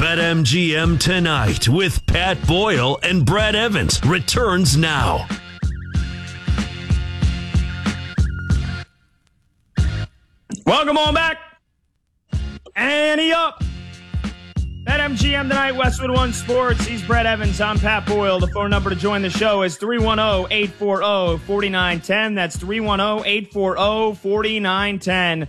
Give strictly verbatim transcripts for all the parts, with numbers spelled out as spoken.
BetMGM Tonight with Pat Boyle and Brad Evans returns now. Welcome on back. Ante up. BetMGM Tonight, Westwood One Sports. He's Brad Evans. I'm Pat Boyle. The phone number to join the show is three one zero, eight four zero, four nine one zero. That's three one zero, eight four zero, four nine one zero.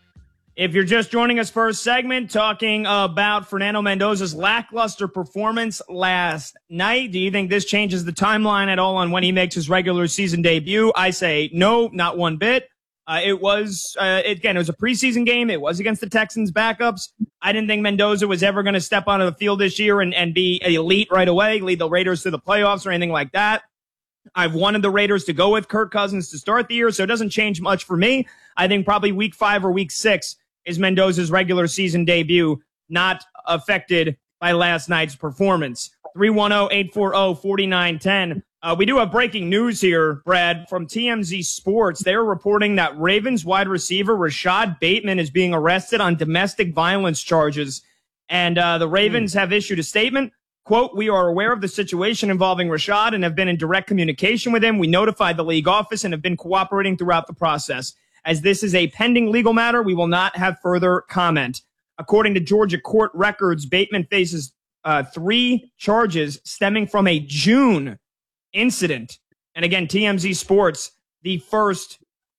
If you're just joining us first segment, talking about Fernando Mendoza's lackluster performance last night. Do you think this changes the timeline at all on when he makes his regular season debut? I say no, not one bit. Uh, it was, uh, again, it was a preseason game. It was against the Texans backups. I didn't think Mendoza was ever going to step onto the field this year and, and be elite right away, lead the Raiders to the playoffs or anything like that. I've wanted the Raiders to go with Kirk Cousins to start the year, so it doesn't change much for me. I think probably week five or week six is Mendoza's regular season debut, not affected by last night's performance. three one zero, eight four zero, four nine one zero. Uh, we do have breaking news here, Brad, from T M Z Sports. They're reporting that Ravens wide receiver Rashad Bateman is being arrested on domestic violence charges. And uh, the Ravens mm. have issued a statement. Quote, "We are aware of the situation involving Rashad and have been in direct communication with him. We notified the league office and have been cooperating throughout the process. As this is a pending legal matter, we will not have further comment." According to Georgia court records, Bateman faces uh, three charges stemming from a June incident. And again, T M Z Sports, the first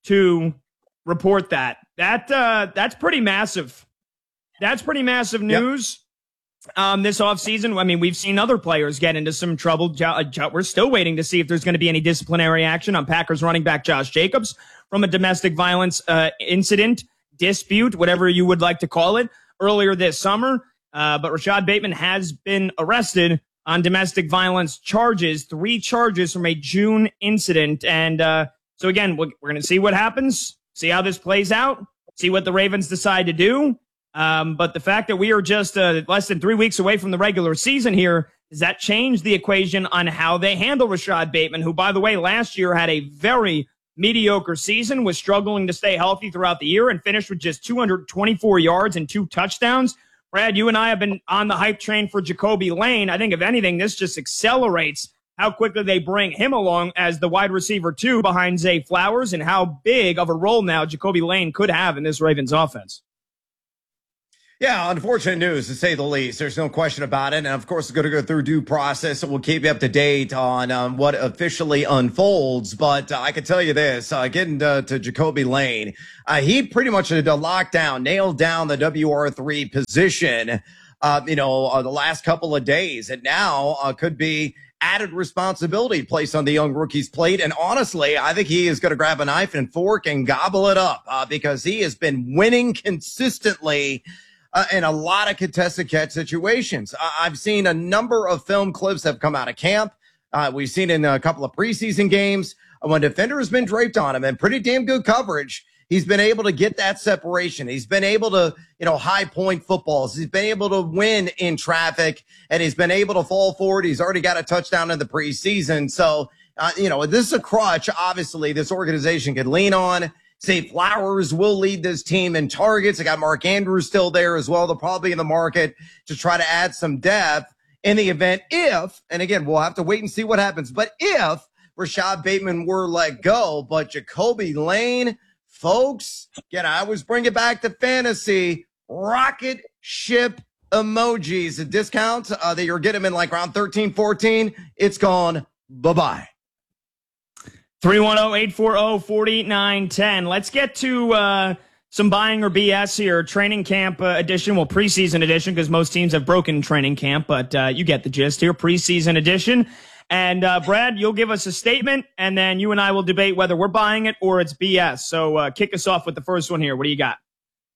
to report that. That uh, that's pretty massive. That's pretty massive news. Yep. Um, this offseason, I mean, we've seen other players get into some trouble. Jo- Jo- we're still waiting to see if there's going to be any disciplinary action on Packers running back Josh Jacobs from a domestic violence uh, incident, dispute, whatever you would like to call it, earlier this summer. Uh, but Rashad Bateman has been arrested on domestic violence charges, three charges from a June incident. And uh, so, again, we're, we're going to see what happens, see how this plays out, see what the Ravens decide to do. Um, but the fact that we are just uh, less than three weeks away from the regular season here, does that change the equation on how they handle Rashad Bateman, who, by the way, last year had a very mediocre season, was struggling to stay healthy throughout the year and finished with just two hundred twenty-four yards and two touchdowns. Brad, you and I have been on the hype train for Jacoby Lane. I think, if anything, this just accelerates how quickly they bring him along as the wide receiver two behind Zay Flowers and how big of a role now Jacoby Lane could have in this Ravens offense. Yeah, unfortunate news, to say the least. There's no question about it. And, of course, it's going to go through due process, so we'll keep you up to date on um, what officially unfolds. But uh, I can tell you this, uh, getting to, to Jacoby Lane, uh, he pretty much had to lock down, nailed down the W R three position, uh, you know, uh, the last couple of days. And now uh, could be added responsibility placed on the young rookie's plate. And honestly, I think he is going to grab a knife and fork and gobble it up uh, because he has been winning consistently Uh, in a lot of contested catch situations. Uh, I've seen a number of film clips that have come out of camp. Uh, we've seen in a couple of preseason games uh, when defender has been draped on him and pretty damn good coverage. He's been able to get that separation. He's been able to, you know, high point footballs. He's been able to win in traffic, and he's been able to fall forward. He's already got a touchdown in the preseason. So, uh, you know, this is a crutch, obviously, this organization could lean on. Zay Flowers will lead this team in targets. I got Mark Andrews still there as well. They'll probably be in the market to try to add some depth in the event if, and again, we'll have to wait and see what happens, but if Rashad Bateman were let go, but Jacoby Lane, folks, again, I always bring it back to fantasy, rocket ship emojis, a discount uh, that you're getting them in like around thirteen, fourteen, it's gone. Bye-bye. three one zero, eight four zero, four nine one zero. Let's get to uh, some buying or B S here. Training camp uh, edition, well, preseason edition, because most teams have broken training camp, but uh, you get the gist here. Preseason edition. And uh, Brad, you'll give us a statement, and then you and I will debate whether we're buying it or it's B S. So uh, kick us off with the first one here. What do you got?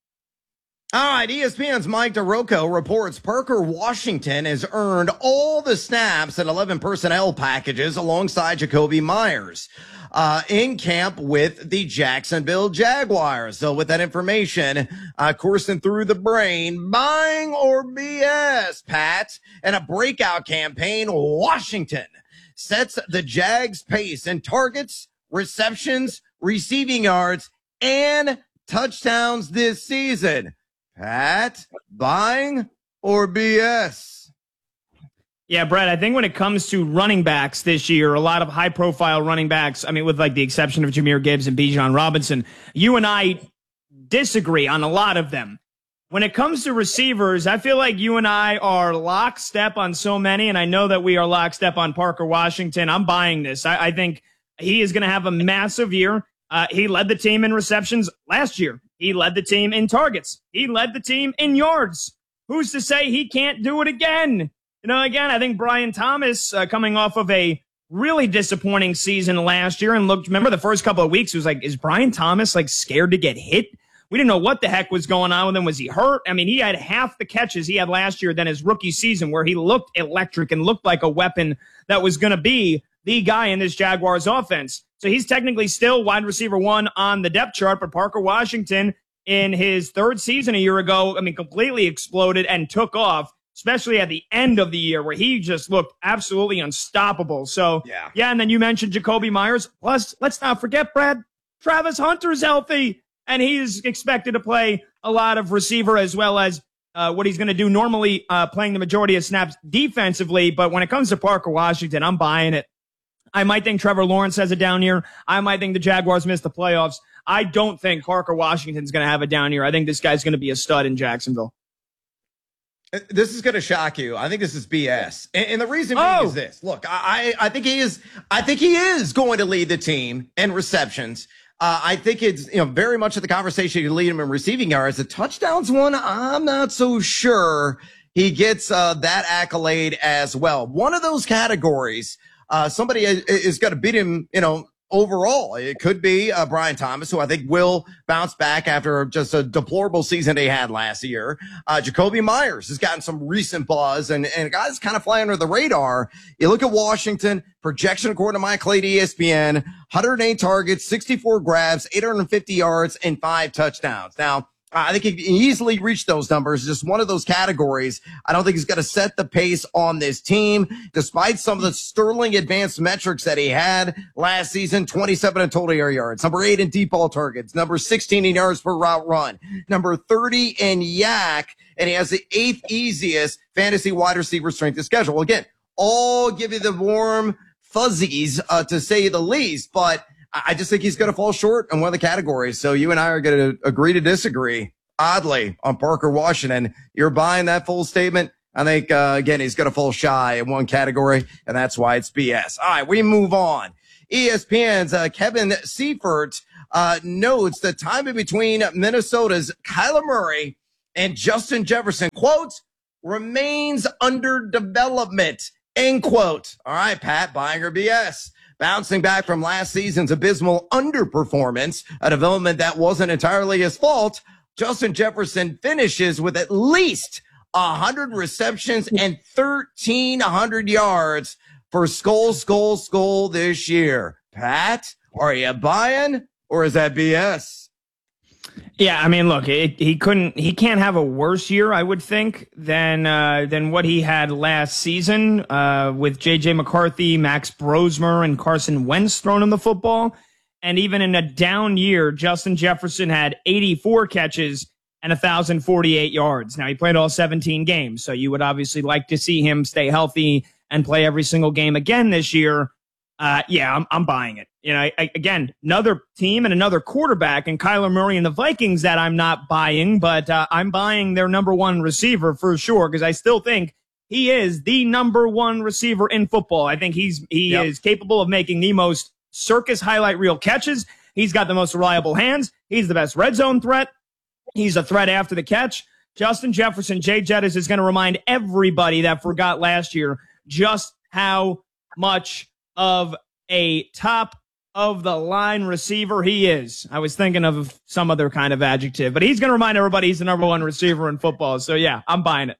All right, E S P N's Mike DeRocco reports Parker Washington has earned all the snaps and eleven personnel packages alongside Jacoby Myers uh, in camp with the Jacksonville Jaguars. So with that information uh, coursing through the brain, buying or B S, Pat, and a breakout campaign, Washington sets the Jags pace in targets, receptions, receiving yards, and touchdowns this season. Pat, buying or B S? Yeah, Brett, I think when it comes to running backs this year, a lot of high-profile running backs, I mean, with like the exception of Jahmyr Gibbs and Bijan Robinson, you and I disagree on a lot of them. When it comes to receivers, I feel like you and I are lockstep on so many, and I know that we are lockstep on Parker Washington. I'm buying this. I, I think he is going to have a massive year. Uh, he led the team in receptions last year. He led the team in targets. He led the team in yards. Who's to say he can't do it again? You know, again, I think Brian Thomas, uh, coming off of a really disappointing season last year and looked, remember the first couple of weeks, it was like, is Brian Thomas like scared to get hit? We didn't know what the heck was going on with him. Was he hurt? I mean, he had half the catches he had last year than his rookie season, where he looked electric and looked like a weapon that was going to be the guy in this Jaguars offense. So he's technically still wide receiver one on the depth chart, but Parker Washington in his third season a year ago, I mean, completely exploded and took off, especially at the end of the year where he just looked absolutely unstoppable. So, yeah, yeah and then you mentioned Jakobi Meyers. Plus, let's not forget, Brad, Travis Hunter's healthy, and he's expected to play a lot of receiver as well as uh, what he's going to do normally, uh, playing the majority of snaps defensively. But when it comes to Parker Washington, I'm buying it. I might think Trevor Lawrence has a down year. I might think the Jaguars miss the playoffs. I don't think Parker Washington's going to have a down year. I think this guy's going to be a stud in Jacksonville. This is going to shock you. I think this is B S. And, and the reason being oh. is this. Look, I, I think he is, I think he is going to lead the team in receptions. Uh, I think it's, you know, very much of the conversation to lead him in receiving yards. The touchdowns one, I'm not so sure he gets uh, that accolade as well. One of those categories, uh, somebody is, is going to beat him, you know, overall. It could be uh, Brian Thomas, who I think will bounce back after just a deplorable season he had last year. Uh, Jakobi Meyers has gotten some recent buzz, and, and a guy's kind of flying under the radar. You look at Washington, projection according to Mike Clay, E S P N, one hundred eight targets, sixty-four grabs, eight hundred fifty yards, and five touchdowns. Now, I think he can easily reach those numbers. Just one of those categories. I don't think he's going to set the pace on this team, despite some of the sterling advanced metrics that he had last season. twenty-seven in total air yards, number eight in deep ball targets, number sixteen in yards per route run, number thirty in yak, and he has the eighth easiest fantasy wide receiver strength of schedule. Again, all give you the warm fuzzies, uh, to say the least, but I just think he's going to fall short in one of the categories. So you and I are going to agree to disagree, oddly, on Parker Washington. You're buying that full statement. I think, uh, again, he's going to fall shy in one category, and that's why it's B S. All right, we move on. E S P N's uh, Kevin Seifert uh, notes the time in between Minnesota's Kyler Murray and Justin Jefferson, quote, remains under development, end quote. All right, Pat, buying or B S? Bouncing back from last season's abysmal underperformance, a development that wasn't entirely his fault, Justin Jefferson finishes with at least one hundred receptions and thirteen hundred yards for Skull, Skull, Skull this year. Pat, are you buying, or is that B S? Yeah, I mean, look, it, he couldn't, he can't have a worse year, I would think, than uh, than what he had last season uh, with J J McCarthy, Max Brosmer, and Carson Wentz throwing him the football. And even in a down year, Justin Jefferson had eighty-four catches and one thousand forty-eight yards. Now, he played all seventeen games, so you would obviously like to see him stay healthy and play every single game again this year. Uh, yeah, I'm, I'm buying it. You know, I, again, another team and another quarterback and Kyler Murray and the Vikings that I'm not buying, but uh, I'm buying their number one receiver for sure, because I still think he is the number one receiver in football. I think he's he yep. is capable of making the most circus highlight reel catches. He's got the most reliable hands. He's the best red zone threat. He's a threat after the catch. Justin Jefferson, Jay Jettis is going to remind everybody that forgot last year just how much of a top of the line receiver he is. I was thinking of some other kind of adjective, but he's going to remind everybody he's the number one receiver in football. So yeah, I'm buying it.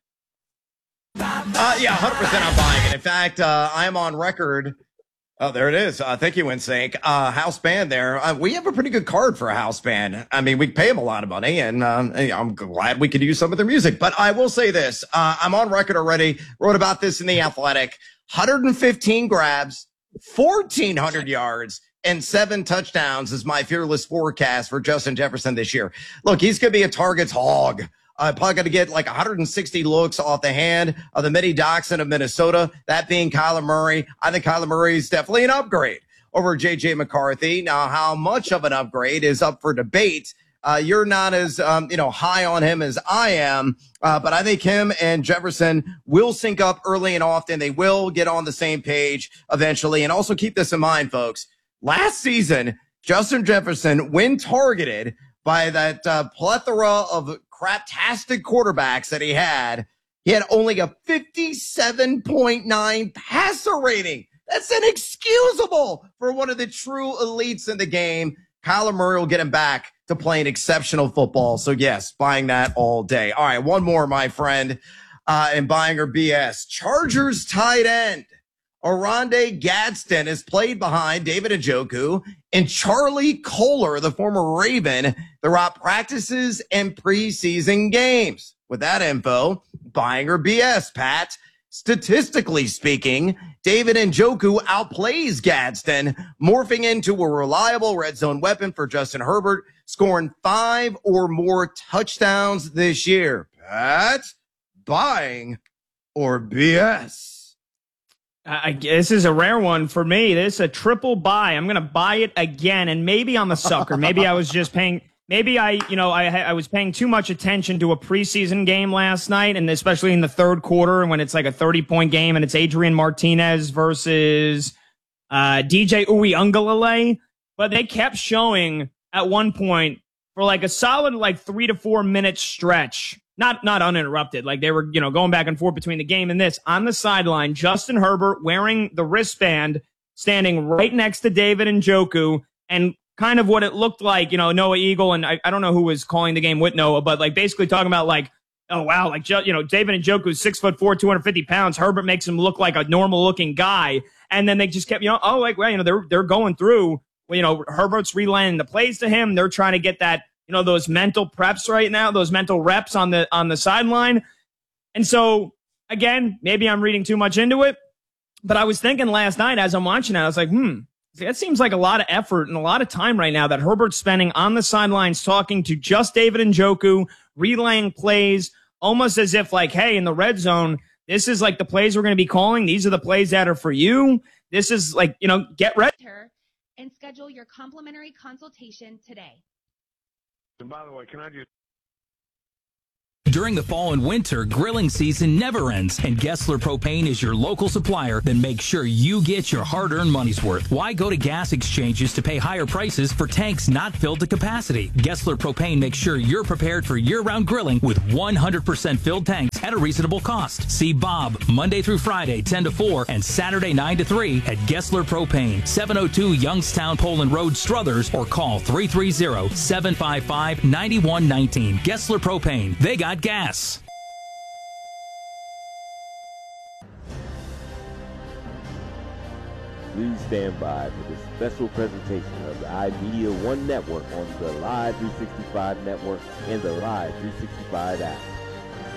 Uh, yeah, one hundred percent I'm buying it. In fact, uh, I'm on record. Oh, there it is. Uh, thank you, NSYNC. Uh, house band there. Uh, we have a pretty good card for a house band. I mean, we pay them a lot of money, and uh, I'm glad we could use some of their music. But I will say this. Uh, I'm on record already. Wrote about this in The Athletic. one hundred fifteen grabs, fourteen hundred yards, and seven touchdowns is my fearless forecast for Justin Jefferson this year. Look, he's going to be a targets hog Uh, probably going to get like one hundred sixty looks off the hand of the Mitty Dachshund of Minnesota, that being Kyler Murray. I think Kyler Murray is definitely an upgrade over J J McCarthy. Now, how much of an upgrade is up for debate. Uh, you're not as, um, you know, high on him as I am, uh, but I think him and Jefferson will sync up early and often. They will get on the same page eventually. And also keep this in mind, folks. Last season, Justin Jefferson, when targeted by that uh, plethora of craptastic quarterbacks that he had, he had only a fifty-seven point nine passer rating. That's inexcusable for one of the true elites in the game. Kyler Murray will get him back to playing exceptional football. So, yes, buying that all day. All right, one more, my friend, uh, and buying her B S. Chargers tight end Oronde Gadsden is played behind David Njoku and Charlie Kolar, the former Raven, throughout practices and preseason games. With that info, buying her B S, Pat. Statistically speaking, David Njoku outplays Gadsden, morphing into a reliable red zone weapon for Justin Herbert, scoring five or more touchdowns this year. Pat, buying or B S? I, this is a rare one for me. This is a triple buy. I'm going to buy it again, and maybe I'm a sucker. Maybe I was just paying... Maybe I, you know, I I was paying too much attention to a preseason game last night, and especially in the third quarter when it's like a thirty-point game and it's Adrian Martinez versus uh, D J Uiagalelei. But they kept showing at one point for like a solid like three to four minute stretch, not not uninterrupted. Like they were, you know, going back and forth between the game and this on the sideline. Justin Herbert wearing the wristband, standing right next to David Njoku, and kind of what it looked like, you know, Noah Eagle, and I, I don't know who was calling the game with Noah, but like basically talking about like, oh, wow, like, you know, David Njoku's six foot four, two hundred fifty pounds. Herbert makes him look like a normal looking guy. And then they just kept, you know, oh, like, well, you know, they're, they're going through, you know, Herbert's relaying the plays to him. They're trying to get that, you know, those mental preps right now, those mental reps on the, on the sideline. And so again, maybe I'm reading too much into it, but I was thinking last night as I'm watching it, I was like, hmm, that seems like a lot of effort and a lot of time right now that Herbert's spending on the sidelines talking to just David Njoku, relaying plays, almost as if like, hey, in the red zone, this is like the plays we're going to be calling. These are the plays that are for you. This is like, you know, get ready. And schedule your complimentary consultation today. And by the way, can I just... During the fall and winter, grilling season never ends, and Gessler Propane is your local supplier that makes sure you get your hard-earned money's worth. Why go to gas exchanges to pay higher prices for tanks not filled to capacity? Gessler Propane makes sure you're prepared for year-round grilling with one hundred percent filled tanks at a reasonable cost. See Bob Monday through Friday, ten to four, and Saturday, nine to three at Gessler Propane, seven oh two Youngstown Poland Road, Struthers, or call three three zero, seven five five, nine one one nine. Gessler Propane. They got gas. Please stand by for this special presentation of the iMedia One Network on the Live three sixty-five Network and the Live three sixty-five app.